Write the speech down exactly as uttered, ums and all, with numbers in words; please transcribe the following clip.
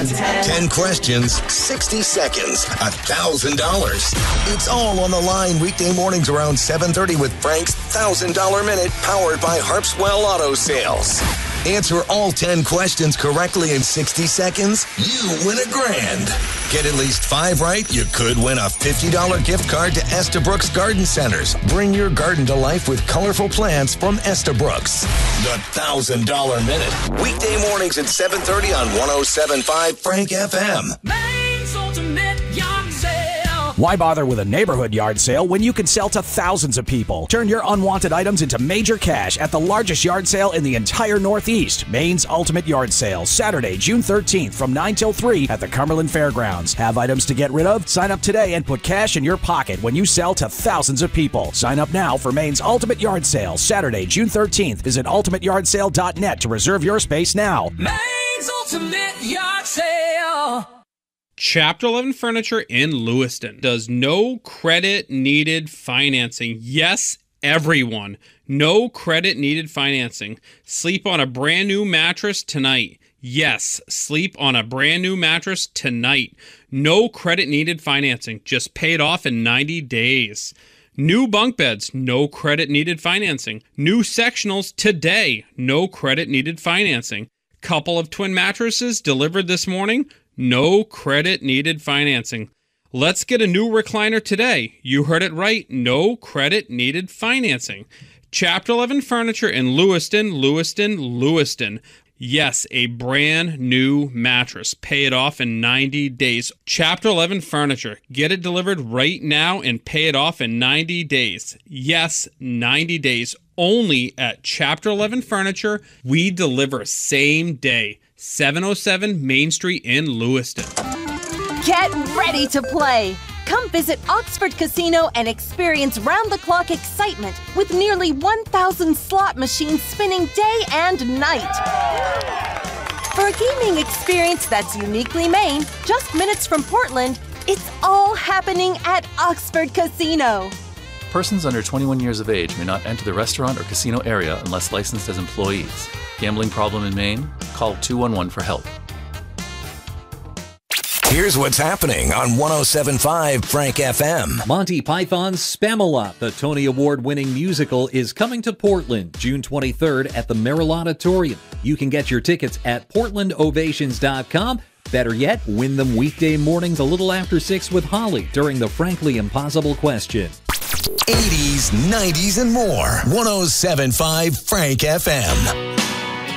on ten. ten questions, sixty seconds, one thousand dollars. It's all on the line weekday mornings around seven thirty with Frank's one thousand dollars Minute, powered by Harpswell Auto Sales. Answer all ten questions correctly in sixty seconds, you win a grand. Get at least five right, you could win a fifty dollars gift card to Estabrooks Garden Centers. Bring your garden to life with colorful plants from Estabrooks. The one thousand dollars Minute. Weekday mornings at seven thirty on one oh seven point five Frank F M. Maine's Ultimate Yard Sale. Why bother with a neighborhood yard sale when you can sell to thousands of people? Turn your unwanted items into major cash at the largest yard sale in the entire Northeast. Maine's Ultimate Yard Sale, Saturday, June thirteenth from nine till three at the Cumberland Fairgrounds. Have items to get rid of? Sign up today and put cash in your pocket when you sell to thousands of people. Sign up now for Maine's Ultimate Yard Sale, Saturday, June thirteenth. Visit ultimate yard sale dot net to reserve your space now. Maine's Ultimate Yard Sale. Chapter eleven Furniture in Lewiston does no credit needed financing. Yes, everyone. No credit needed financing. Sleep on a brand new mattress tonight. Yes, sleep on a brand new mattress tonight. No credit needed financing. Just pay it off in ninety days. New bunk beds, no credit needed financing. New sectionals today, no credit needed financing. Couple of twin mattresses delivered this morning. No credit needed financing. Let's get a new recliner today. You heard it right. No credit needed financing. Chapter eleven Furniture in Lewiston, Lewiston, Lewiston. Yes, a brand new mattress. Pay it off in ninety days. Chapter eleven Furniture. Get it delivered right now and pay it off in ninety days. Yes, ninety days. Only at Chapter eleven Furniture. We deliver same day. seven oh seven Main Street in Lewiston. Get ready to play. Come visit Oxford Casino and experience round-the-clock excitement with nearly one thousand slot machines spinning day and night. For a gaming experience that's uniquely Maine, just minutes from Portland, it's all happening at Oxford Casino. Persons under twenty-one years of age may not enter the restaurant or casino area unless licensed as employees. Gambling problem in Maine? Call two one one for help. Here's what's happening on one oh seven point five Frank F M. Monty Python's Spamalot, the Tony Award-winning musical, is coming to Portland June twenty-third at the Merrill Auditorium. You can get your tickets at portland ovations dot com. Better yet, win them weekday mornings a little after six with Holly during the Frankly Impossible Question. eighties, nineties, and more. one oh seven point five Frank F M.